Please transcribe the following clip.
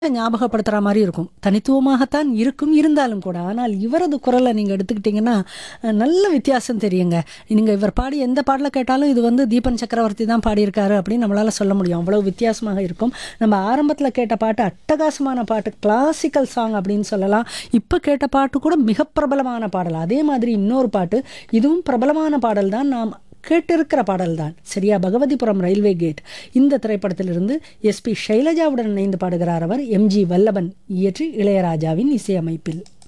ஞாபகப்படுத்துற மாரி இருக்கும். தனித்துவமாகத்தான் இருக்கும், இருந்தாலும் கூட. ஆனால் இவரது குரல நீங்க எடுத்துக்கிட்டீங்கன்னா, நல்ல வித்தியாசம் தெரியுங்க. நீங்க இவர் பாடி எந்த பாடல கேட்டாலும், இது வந்து தீபன் சக்கரவர்த்தி தான் பாடியிருக்காரு அப்படின்னு நம்மளால சொல்ல முடியும். அவ்வளவு வித்தியாசமாக இருக்கும். நம்ம ஆரம்பத்தில கேட்ட பாட்டு அட்டகாசமான பாட்டு. கிளாசிக்கல் சாங் அப்படின்னு சொல்லலாம். இப்ப கேட்ட பாட்டு கூட மிக பிரபலமான பாடல். அதே மாதிரி இன்னொரு பாட்டு, இதுவும் பிரபலமான பாடல் தான். நாம் கேட்டிருக்கிற பாடல் தான். சரியா? Bhagavathipuram railway gate. இந்த திரைப்படத்திலிருந்து எஸ்பி சைலஜாவுடன் இணைந்து பாடுகிறார் அவர். எம்ஜி வல்லபன் இயற்றி இளையராஜாவின் இசையமைப்பில்.